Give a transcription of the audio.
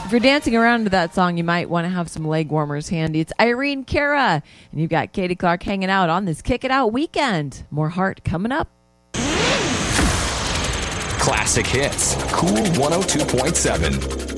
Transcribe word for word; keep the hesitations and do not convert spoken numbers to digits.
If you're dancing around to that song, you might want to have some leg warmers handy. It's Irene Cara, and you've got Katie Clark hanging out on this Kick It Out weekend. More Heart coming up. Classic hits. Cool one oh two point seven.